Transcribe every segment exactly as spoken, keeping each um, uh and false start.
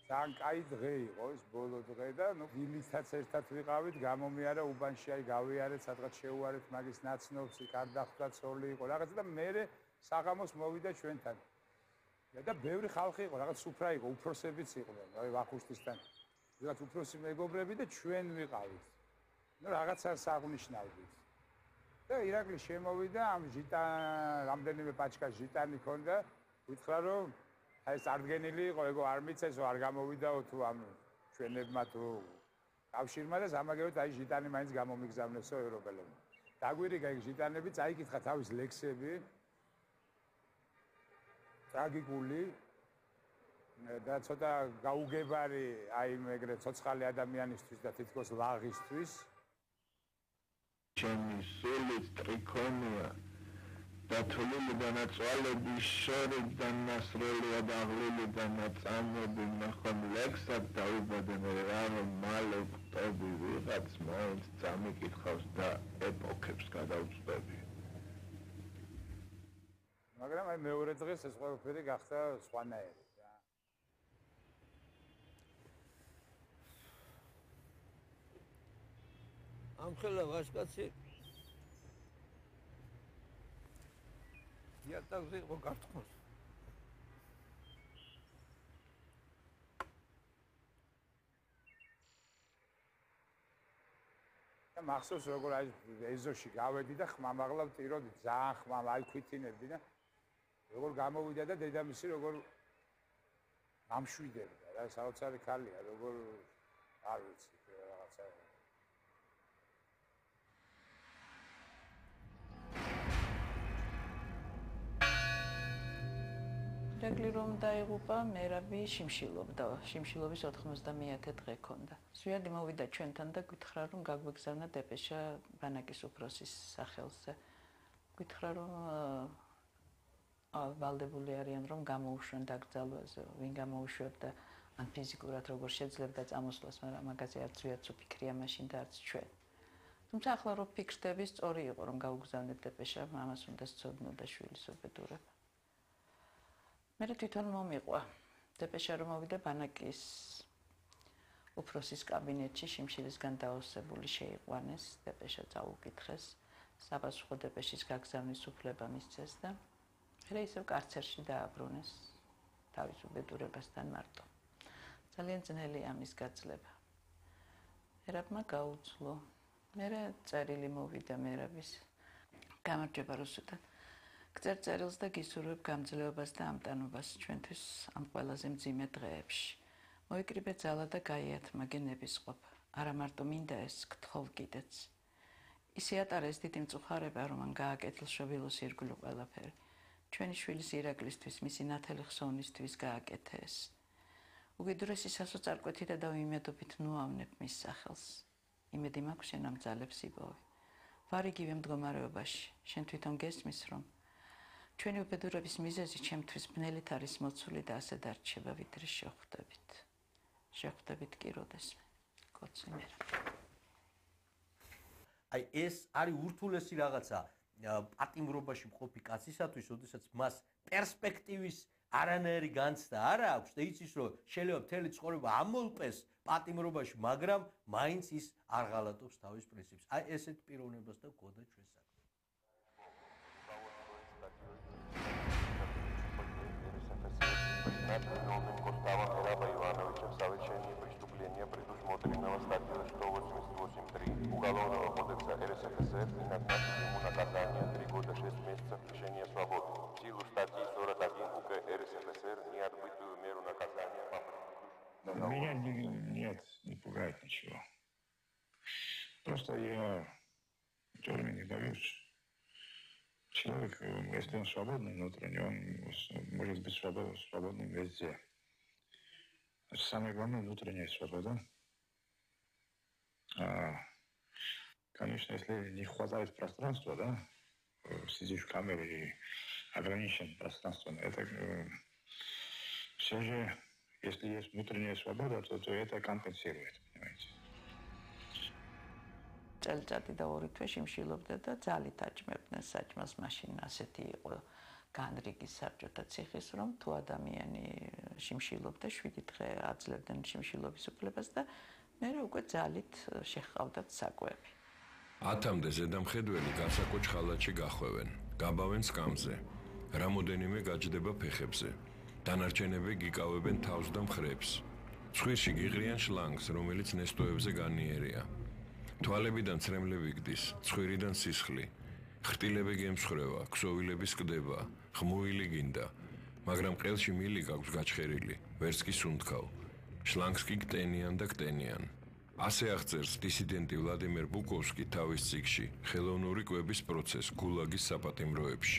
ძალიან კაი დღე იყო ეს ბოლო დღე და ნუ დილითაც ერთად ვიყავით, გამომიარა უბანში აი გავიარეთ, სადღაც შეუარეთ მაგის ნაცნობს, იქ არ დახვდა ცოლი იყო რაღაცა და მე საღამოს მოვიდა ჩვენთან. და ბევრი ხალხი იყო, რაღაც სუფრა იყო, უფროსებიც იყვნენ, აი ვახუშტისთან. რაღაც უფროსი მეგობრები და ჩვენ ვიყავით. ნუ რაღაცა საღნიშნავდით. და ირაკლი შემოვიდა, ამ ჟიტან, რამდენიმე პაჩკა ჟიტანი ქონდა, უთხრა რომ აი წარდგენილი იყო, ეგო არ მიცესო, არ გამოვიდაო თუ ამ ჩვენებმა თუ კავშირმა და სამაგეროდ აი ჟიტანი მაინც გამომიგზავნესო ევროპელებმა. დაგვირიგა ეგ ჟიტანები, წაიკითხა თავის ლექსები. ტრაგიკული და ცოტა გაუგებარი აი მეგრე ცოცხალი ადამიანისთვის და თითქოს ლაღისთვის. ჩემი სული ტრიქონია დათვლილი დანაწვალების შორიდან ნასროლია და აღლილი დანაწამები ნახონ ლექსად დაუბადე მე რა რომ მალე ვტები ვიღაც მაინც წამიკითხავს და ეპოქებს გადავწყვები. მაგრამ აი მეორე დღეს ეს ყველაფერი გახდა სხვანაირი რა. ამ ხელა ვაჟკაცი იატაკზე იყო გართხოვს. და მახსოვს როგორ აი ეზოში გავედი და ხმამაღლა ვტიროდი, ძალიან ხმამ აი ქვითინებდი და როგორ გამოვიდა და დედამისი როგორ გამშვიდებდა რა, საოცარი ქალია, როგორ არ ვიცი რაღაცა. ირაკლი რომ დაიღუპა, მერაბი შიმშილობდა, შიმშილობის ოთხმოცდამეათე დღე ქონდა. ზვიადი მოვიდა ჩვენთან და გითხრა რომ გაგვეგზავნა დეპეშა ბანაკის უფროსის სახელზე. გითხრა რომ ვალდებული არიან რომ გამოუშვენ დაკრძალვაზე, ვინ გამოუშვებდა ან ფიზიკურად როგორ შეძლებდა წამოსვლას, მაგრამ მაგაზე არც ვიარც უფიქრია მაშინ და არც ჩვენ. თუმცა ახლა რო ფიქრდები, სწორი იყო რომ გაუგზავნეთ დეპეშა, მამას უნდა სცოდნოდა შვილის უბედურება. მე თვითონ მომიყვა. დეპეშა რომ მოვიდა ბანაკის უფროსის კაბინეტში შიმშილისგან დაავსებული შეიყვანეს, დეპეშა წაუკითხეს, საპასუხო დეპეშის გაგზავნის უფლება მისცეს და მე ისევ კარცერში დააბრუნეს თავის უბედურებასთან მარტო. ძალიან ძნელი ამის გაძლება. მერაბმა გაუძლო. მე წერილი მოვიდა მერაბის. გამარჯობა რუსუდან. გწერ წერილს და გისურვებ გამძლეობას და ამტანობას ჩვენთვის ამ ყველაზე მძიმე დღეებში. მოიკრიბე ძალა და გაიათმა გენებისყოფა. არა მარტო მინდა ეს, გთხოვ კიდეც. ისე ატარეს დიდი მწუხარება, რომ მან გააკეთილშობილოს ირგვლივ ყველაფერი. ჩვენი შვილის ირაკლისთვის, მისი ნათელი ხსოვნისთვის გააკეთე ეს. უკიდურესი სასოწარკვეთი და დავიმედობით ნუავნებ მის სახელს. იმედი მაქვს შენ ამ ძალებს იპოვე. ვარ იგივე მდგომარეობაში, შენ თვითონ გესმის რომ ჩვენი უბედურების მიზეზი ჩემთვის ბნელით არის მოცული და ასე დარჩება, ვიდრე შეხვდებით. შეხვდებით კი როდესმე. კოცი მერაბ. აი ეს არის ურთულესი რაღაცა პატიმრობაში მყოფი კაცისათვის, როდესაც მას პერსპექტივის არანაირი განცდა არ აქვს და იცის რომ შეიძლება მთელი ცხოვრება ამოლპეს პატიმრობაში, მაგრამ მაინც ის არ ღალატობს თავის პრინციპს. აი ესეთ პიროვნებას და გქონდა ჩვენ საქმე. Новым Коставом Раба Ивановича в совершении преступления предусмотренного статьей сто восемьдесят восемь три Уголовного кодекса РСФСР и назначить ему наказание три года шесть месяцев лишения свободы. В силу статьи сорок один УК РСФСР неотбытую меру наказания по предыдущему. Меня не, нет, не пугает ничего. Просто я тоже не боюсь. Человек, если он свободный внутренне, он может быть свободным, свободным везде. Самое главное — внутренняя свобода. А, конечно, если не хватает пространства, да, сидишь в камере и ограничен пространством, это все же, если есть внутренняя свобода, то, то это компенсирует, понимаете. წელიწადი და ორი თვე შიმშილობდა და ძალით აჭმებდნენ საჭმელს, მაშინ ასეთი იყო განრიგის საბჭოთა ციხის, რომ თუ ადამიანი შიმშილობდა შვიდი დღე აძლევდნენ შიმშილობის უფლებას და მე უკვე ძალით შეჰყავდათ საკვები. ათამდე ზედამხედველი გასაკოჭ ხალათში გახვევენ, გაბავენ სკამზე, რამოდენიმე გაჯდება ფეხებზე, დანარჩენები გიკავებენ თავს და მხრებს. ცხვირში გიყრიან შლანგს, რომელიც ნესტოებზე განიერია. თვალებიდან ცრემლები გდის, ცხვირიდან სისხლი. ხრტილები გემსხრევა, ქსოვილები სკდება, ხმუილი გინდა, მაგრამ ყელში მილი გაქვს გაჩხერილი, ვერც კი სუნთქავ. შლანგს კი გტენიან და გტენიან. ასე აღწერს დისიდენტი ვლადიმერ ბუკოვსკი თავის წიგნში ხელოვნური კვების პროცესს გულაგის საპატიმროებში.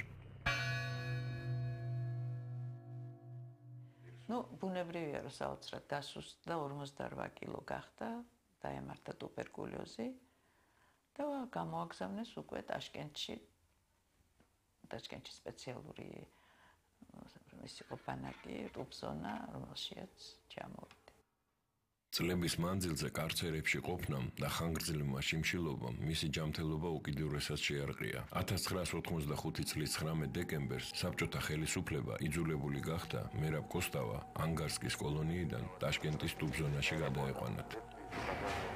ნუ ბუნებრივია რომ საოცრად დასუსტდა ორმოცდაორ კილო გახდა, დაემართა ტუბერკულოზი და გამოაგზავნეს უკვე ტაშკენტში. ტაშკენტში სპეციალური ის იყო ბანაკი, ტუბზონა, რომელშიც ჩამოვიდა. წლების მანძილზე კარცერებში ყოფნამ და ხანგრძლივმა შიმშილობამ მისი ჯანმრთელობა უკიდურესად შეარყია. ათას ცხრაას ოთხმოცდახუთი წლის ცხრამეტ დეკემბერს საბჭოთა ხელისუფლება იძულებული გახდა მერაბ კოსტავა ანგარსკის კოლონიიდან ტაშკენტის ტუბზონაში გადაეყვანათ.